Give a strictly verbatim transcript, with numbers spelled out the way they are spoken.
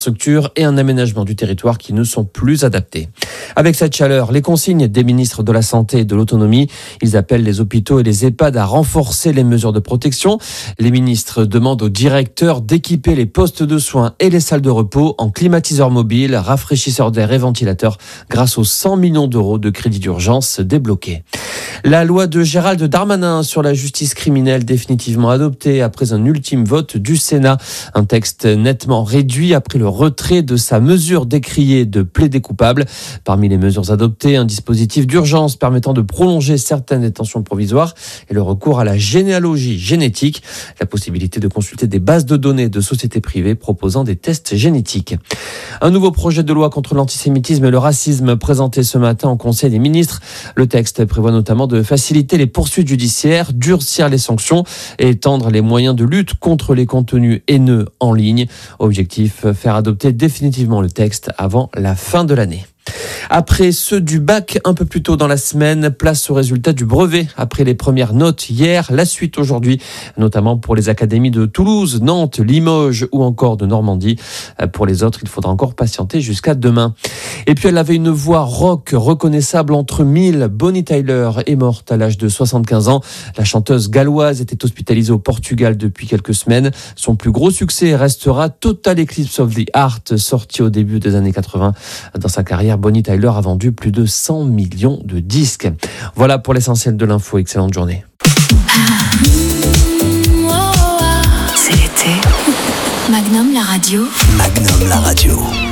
structures et un aménagement du territoire qui ne sont plus adaptés. Avec cette chaleur, les consignes des ministres de la Santé et de l'Autonomie, ils appellent les hôpitaux et les EHPAD à renforcer les mesures de protection. Les ministres demandent aux directeurs d'équiper les postes de soins et les salles de repos en climatiseurs mobiles, rafraîchisseurs d'air et ventilateurs grâce aux cent millions d'euros de crédits d'urgence débloqués. La loi de Gérald Darmanin sur la justice criminelle définitivement adoptée après un ultime vote du Sénat. Un texte nettement réduit après le retrait de sa mesure décriée de plaider coupable. Parmi les mesures adoptées, un dispositif d'urgence permettant de prolonger certaines détentions provisoires et le recours à la généalogie génétique, la possibilité de consulter des bases de données de sociétés privées proposant des tests génétiques. Un nouveau projet de loi contre l'antisémitisme et le racisme présenté ce matin en Conseil des ministres. Le texte prévoit notamment de faciliter les poursuites judiciaires, durcir les sanctions et étendre les moyens de lutte contre les contenus haineux en ligne. Objectif, faire adopter définitivement le texte avant la fin de l'année. Après ceux du bac un peu plus tôt dans la semaine, place au résultat du brevet. Après les premières notes hier, la suite aujourd'hui, notamment pour les académies de Toulouse, Nantes, Limoges ou encore de Normandie. Pour les autres, il faudra encore patienter jusqu'à demain. Et puis elle avait une voix rock reconnaissable entre mille. Bonnie Tyler est morte à l'âge de soixante-quinze ans. La chanteuse galloise était hospitalisée au Portugal depuis quelques semaines. Son plus gros succès restera Total Eclipse of the Heart, sorti au début des années quatre-vingts. Dans sa carrière, Bonnie Tyler a vendu plus de cent millions de disques. Voilà pour l'essentiel de l'info. Excellente journée. C'est l'été. Magnum la radio. Magnum la radio.